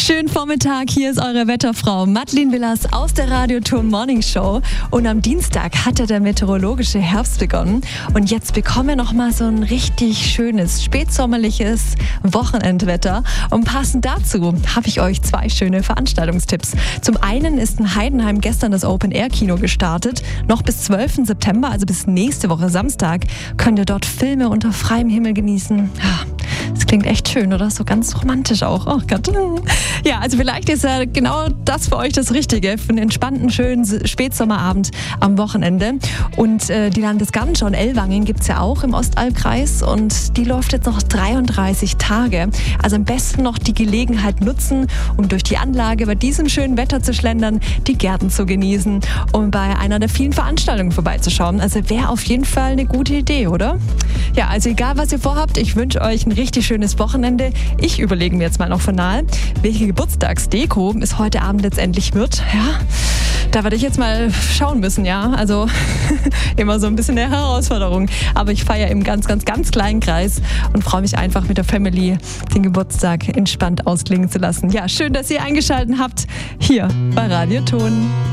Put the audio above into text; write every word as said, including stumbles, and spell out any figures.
Schönen Vormittag, hier ist eure Wetterfrau Madeleine Villas aus der Radioton Morning Show. Und am Dienstag hat ja der meteorologische Herbst begonnen. Und jetzt bekommen wir nochmal so ein richtig schönes, spätsommerliches Wochenendwetter. Und passend dazu habe ich euch zwei schöne Veranstaltungstipps. Zum einen ist in Heidenheim gestern das Open-Air-Kino gestartet. Noch bis zwölften September, also bis nächste Woche Samstag, könnt ihr dort Filme unter freiem Himmel genießen. Das klingt echt schön, oder? So ganz romantisch auch. Oh Gott. Ja, also vielleicht ist ja genau das für euch das Richtige, für einen entspannten, schönen Spätsommerabend am Wochenende. Und äh, die Landesgartenschau in Ellwangen gibt es ja auch im Ostalbkreis und die läuft jetzt noch dreiunddreißig Tage. Also am besten noch die Gelegenheit nutzen, um durch die Anlage bei diesem schönen Wetter zu schlendern, die Gärten zu genießen und bei einer der vielen Veranstaltungen vorbeizuschauen. Also wäre auf jeden Fall eine gute Idee, oder? Ja, also egal, was ihr vorhabt, ich wünsche euch ein richtig schönes Wochenende. Ich überlege mir jetzt mal noch final, welche Geburtstagsdeko es heute Abend letztendlich wird. Ja, da werde ich jetzt mal schauen müssen, ja. Also immer so ein bisschen eine Herausforderung. Aber ich feiere im ganz, ganz, ganz kleinen Kreis und freue mich einfach mit der Family den Geburtstag entspannt ausklingen zu lassen. Ja, schön, dass ihr eingeschaltet habt hier bei Radioton.